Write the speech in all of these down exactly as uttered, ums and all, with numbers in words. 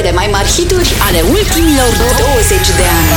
Cele mai mari hituri ale ultimilor douăzeci de ani.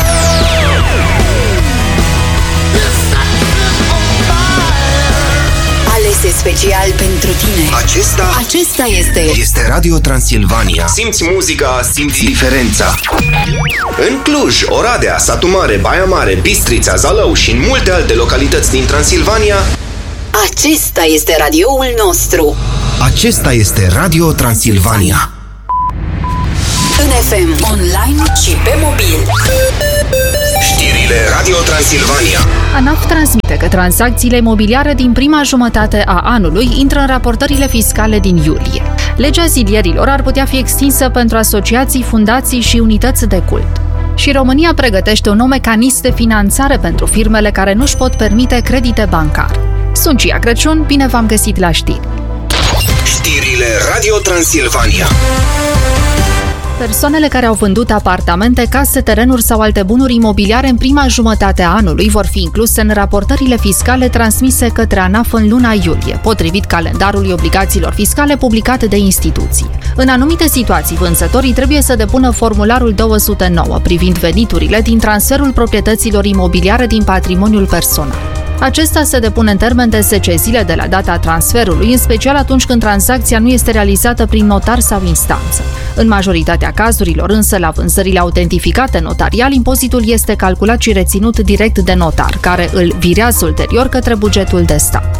Alese special pentru tine. Acesta Acesta este Este Radio Transilvania. Simți muzica, simți diferența. În Cluj, Oradea, Satu Mare, Baia Mare, Bistrița, Zalău și în multe alte localități din Transilvania, Acesta este radioul nostru. acesta este Radio Transilvania. În F M, online și pe mobil. Știrile Radio Transilvania. ANAF transmite că tranzacțiile imobiliare din prima jumătate a anului intră în raportările fiscale din iulie. Legea zilierilor ar putea fi extinsă pentru asociații, fundații și unități de cult. Și România pregătește un nou mecanism de finanțare pentru firmele care nu-și pot permite credite bancare. Sunt Cia Crăciun, bine v-am găsit la știri. Știrile Radio Transilvania. Persoanele care au vândut apartamente, case, terenuri sau alte bunuri imobiliare în prima jumătate a anului vor fi incluse în raportările fiscale transmise către ANAF în luna iulie, potrivit calendarului obligațiilor fiscale publicate de instituții. În anumite situații, vânzătorii trebuie să depună formularul două sute nouă privind veniturile din transferul proprietăților imobiliare din patrimoniul personal. Acesta se depune în termen de zece zile de la data transferului, în special atunci când tranzacția nu este realizată prin notar sau instanță. În majoritatea cazurilor, însă, la vânzările autentificate notarial, impozitul este calculat și reținut direct de notar, care îl virează ulterior către bugetul de stat.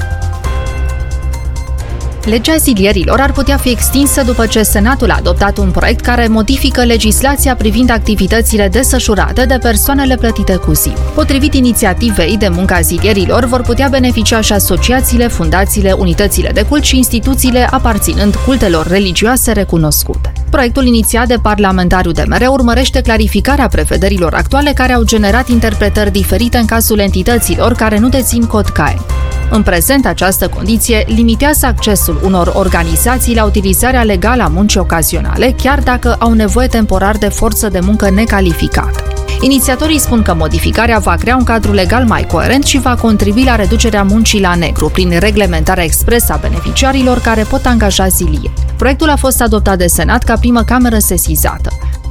Legea zilierilor ar putea fi extinsă după ce Senatul a adoptat un proiect care modifică legislația privind activitățile desfășurate de persoanele plătite cu zi. Potrivit inițiativei de munca zilierilor, vor putea beneficia și asociațiile, fundațiile, unitățile de cult și instituțiile aparținând cultelor religioase recunoscute. Proiectul inițiat de parlamentari U D M R urmărește clarificarea prevederilor actuale care au generat interpretări diferite în cazul entităților care nu dețin cod C A E. În prezent, această condiție limitează accesul unor organizații la utilizarea legală a muncii ocazionale, chiar dacă au nevoie temporar de forță de muncă necalificată. Inițiatorii spun că modificarea va crea un cadru legal mai coerent și va contribui la reducerea muncii la negru, prin reglementarea expresă a beneficiarilor care pot angaja zilieri. Proiectul a fost adoptat de Senat ca primă cameră sesizată.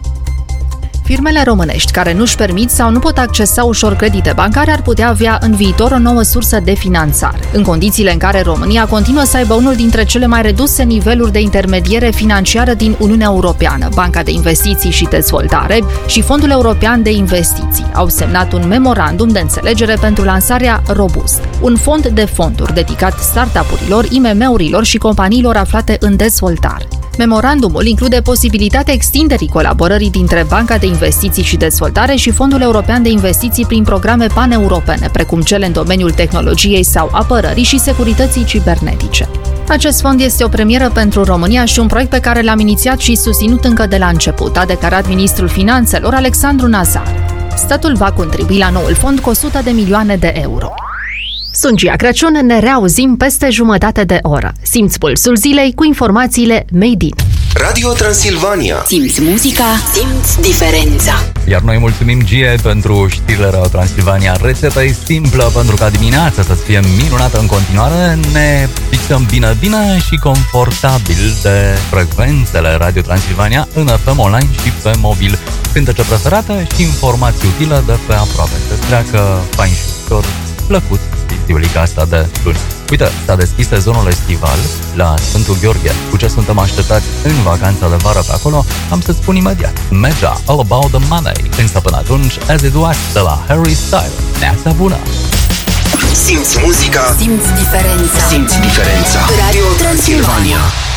Firmele românești care nu-și permit sau nu pot accesa ușor credite bancare ar putea avea în viitor o nouă sursă de finanțare, în condițiile în care România continuă să aibă unul dintre cele mai reduse niveluri de intermediere financiară din Uniunea Europeană. Banca de Investiții și Dezvoltare și Fondul European de Investiții au semnat un memorandum de înțelegere pentru lansarea Robust, un fond de fonduri dedicat startup-urilor, I M M-urilor și companiilor aflate în dezvoltare. Memorandumul include posibilitatea extinderii colaborării dintre Banca de Investiții și Dezvoltare și Fondul European de Investiții prin programe paneuropene, precum cele în domeniul tehnologiei sau apărării și securității cibernetice. Acest fond este o premieră pentru România și un proiect pe care l-am inițiat și susținut încă de la început, a declarat ministrul Finanțelor Alexandru Nazar. Statul va contribui la noul fond cu o sută de milioane de euro. Sunt Cia Crăciun, ne reauzim peste jumătate de oră. Simți pulsul zilei cu informațiile Made in Radio Transilvania. Simți muzica, simți diferența. Iar noi mulțumim Gie pentru știrile Radio Transilvania. Rețeta e simplă pentru ca dimineața să fie minunată în continuare. Ne fixăm bine, bine și confortabil de frecvențele Radio Transilvania în F M online și pe mobil. Cântece preferate și informații utile de pe aproape. Se treacă fain și ușor, plăcut festiulica asta de luni. Uite, s-a deschis sezonul estival la Sfântul Gheorghe. Cu ce suntem așteptați în vacanța de vară pe acolo, am să-ți spun imediat. Meja, All About The Money. Însă până atunci, As It Was de la Harry Styles. Neața bună! Simți muzica, Simți diferența. simți diferența. Radio Transilvania.